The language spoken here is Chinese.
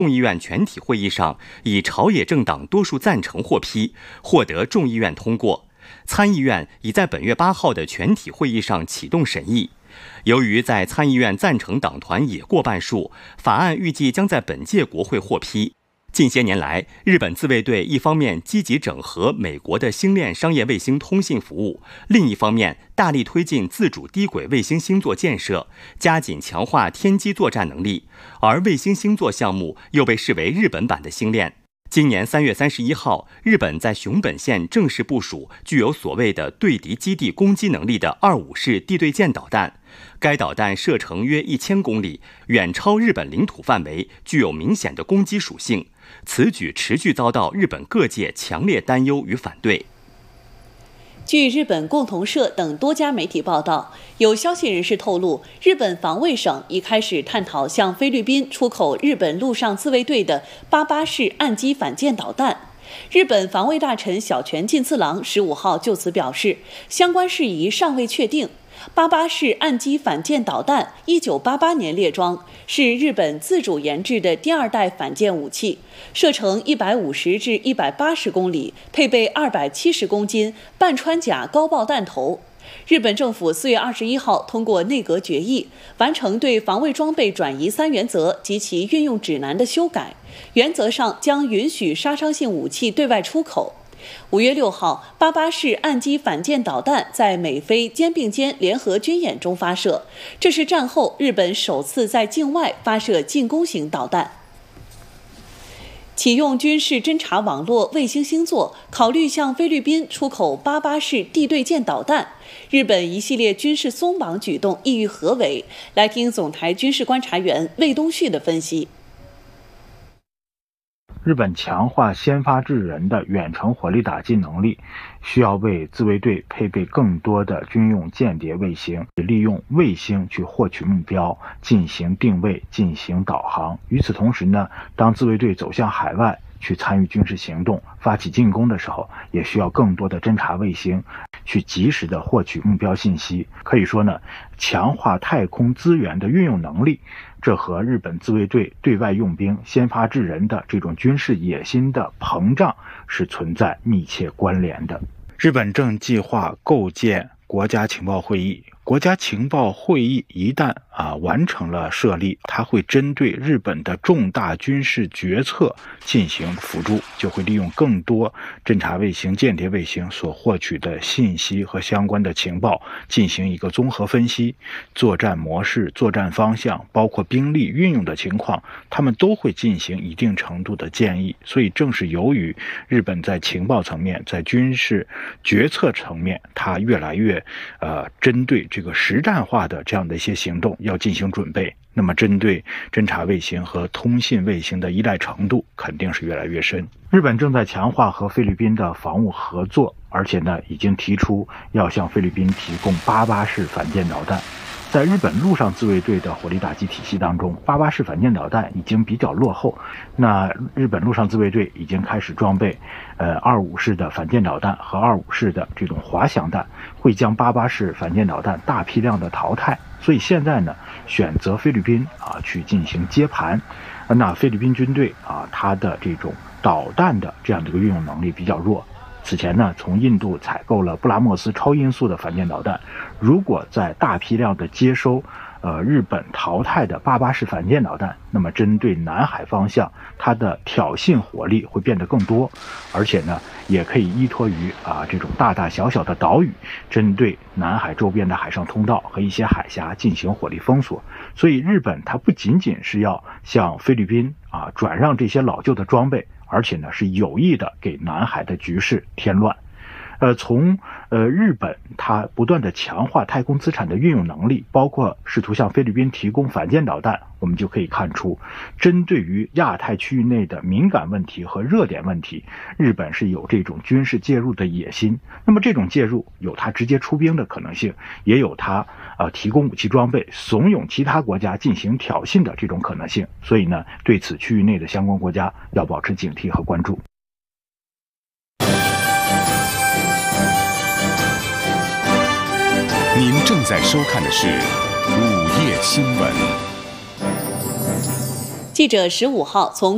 众议院全体会议上以朝野政党多数赞成获批，获得众议院通过。参议院已在本月8号的全体会议上启动审议。由于在参议院赞成党团也过半数，法案预计将在本届国会获批。近些年来，日本自卫队一方面积极整合美国的星链商业卫星通信服务，另一方面大力推进自主低轨卫星星座建设，加紧强化天基作战能力，而卫星星座项目又被视为日本版的星链。今年3月31号，日本在熊本县正式部署具有所谓的对敌基地攻击能力的25式地对舰导弹。该导弹射程约1000公里，远超日本领土范围，具有明显的攻击属性。此举持续遭到日本各界强烈担忧与反对。 据日本共同社等多家媒体报道，有消息人士透露，日本防卫省已开始探讨向菲律宾出口日本陆上自卫队的88式岸基反舰导弹。日本防卫大臣小泉进次郎15号就此表示，相关事宜尚未确定。88式岸基反舰导弹1988年列装，是日本自主研制的第2代反舰武器，射程150至180公里，配备270公斤半穿甲高爆弹头。日本政府4月21号通过内阁决议，完成对防卫装备转移3原则及其运用指南的修改，原则上将允许杀伤性武器对外出口。5月6号，88式岸基反舰导弹在美菲肩并肩联合军演中发射，这是战后日本首次在境外发射进攻型导弹。启用军事侦察网络卫星星座，考虑向菲律宾出口88式地对舰导弹。日本一系列军事松绑举动意欲何为？来听总台军事观察员魏东旭的分析。 日本强化先发制人的远程火力打击能力，需要为自卫队配备更多的军用间谍卫星，利用卫星去获取目标，进行定位，进行导航。与此同时呢，当自卫队走向海外去参与军事行动，发起进攻的时候，也需要更多的侦察卫星去及时的获取目标信息。可以说呢，强化太空资源的运用能力，这和日本自卫队对外用兵、先发制人的这种军事野心的膨胀是存在密切关联的。日本正计划构建国家情报会议。国家情报会议一旦完成了设立，它会针对日本的重大军事决策进行辅助，就会利用更多侦察卫星、间谍卫星所获取的信息和相关的情报进行一个综合分析，作战模式、作战方向，包括兵力运用的情况，他们都会进行一定程度的建议。所以正是由于日本在情报层面、在军事决策层面，它越来越针对这个实战化的这样的一些行动要进行准备，那么针对侦察卫星和通信卫星的依赖程度肯定是越来越深。日本正在强化和菲律宾的防务合作，而且呢已经提出要向菲律宾提供88式反舰导弹。在日本陆上自卫队的火力打击体系当中，88式反舰导弹已经比较落后。那日本陆上自卫队已经开始装备25式的反舰导弹和25式的这种滑翔弹，会将88式反舰导弹大批量的淘汰。所以现在呢，选择菲律宾去进行接盘。那菲律宾军队它的这种导弹的这样的一个运用能力比较弱。此前呢，从印度采购了布拉莫斯超音速的反舰导弹，如果在大批量的接收日本淘汰的88式反舰导弹，那么针对南海方向，它的挑衅火力会变得更多，而且呢，也可以依托于这种大大小小的岛屿，针对南海周边的海上通道和一些海峡进行火力封锁。所以日本它不仅仅是要向菲律宾转让这些老旧的装备，而且呢是有意的给南海的局势添乱。从日本它不断的强化太空资产的运用能力，包括试图向菲律宾提供反舰导弹，我们就可以看出，针对于亚太区域内的敏感问题和热点问题，日本是有这种军事介入的野心。那么这种介入有它直接出兵的可能性，也有它提供武器装备、怂恿其他国家进行挑衅的这种可能性。所以呢，对此区域内的相关国家要保持警惕和关注。 您正在收看的是午夜新闻。 记者15号从